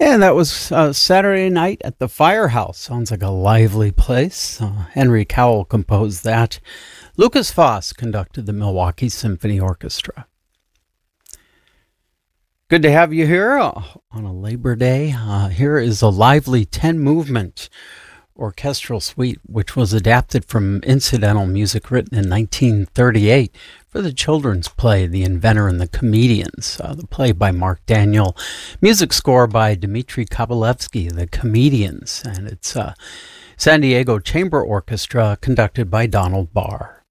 And that was Saturday Night at the Firehouse. Sounds like a lively place. Henry Cowell composed that. Lucas Foss conducted the Milwaukee Symphony Orchestra. Good to have you here on a Labor Day. Here is a lively 10-movement orchestral suite, which was adapted from incidental music written in 1938 for the children's play The Inventor and the Comedians, the play by Mark Daniel, music score by Dmitri Kabalevsky, The Comedians, and it's San Diego Chamber Orchestra conducted by Donald Barr.